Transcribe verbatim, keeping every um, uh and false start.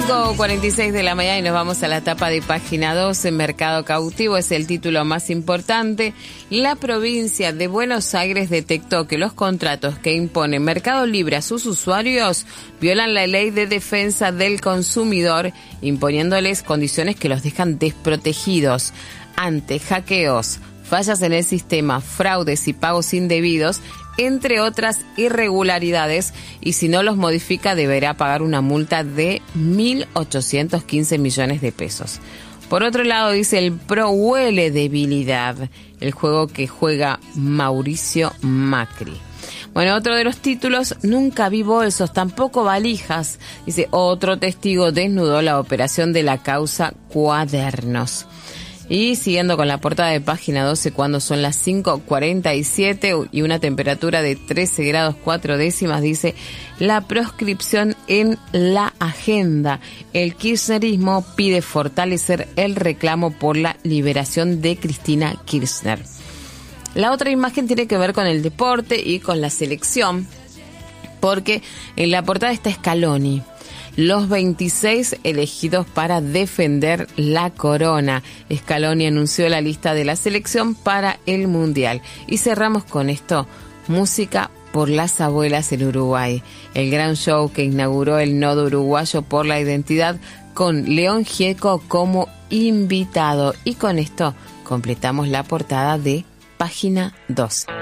cinco cuarenta y seis de la mañana y nos vamos a la etapa de página doce. Mercado cautivo es el título más importante. La provincia de Buenos Aires detectó que los contratos que impone Mercado Libre a sus usuarios violan la ley de defensa del consumidor, imponiéndoles condiciones que los dejan desprotegidos ante hackeos, fallas en el sistema, fraudes y pagos indebidos, entre otras irregularidades, y si no los modifica deberá pagar una multa de mil ochocientos quince millones de pesos. Por otro lado, dice el Pro huele debilidad, el juego que juega Mauricio Macri. Bueno, otro de los títulos, nunca vi bolsos, tampoco valijas. Dice, otro testigo desnudó la operación de la causa Cuadernos. Y siguiendo con la portada de página doce, cuando son las cinco cuarenta y siete y una temperatura de trece grados cuatro décimas, dice, la proscripción en la agenda. El kirchnerismo pide fortalecer el reclamo por la liberación de Cristina Kirchner. La otra imagen tiene que ver con el deporte y con la selección, porque en la portada está Scaloni. Los veintiséis elegidos para defender la corona. Scaloni anunció la lista de la selección para el Mundial. Y cerramos con esto, música por las abuelas en Uruguay. El gran show que inauguró el Nodo Uruguayo por la Identidad con León Gieco como invitado. Y con esto completamos la portada de página doce.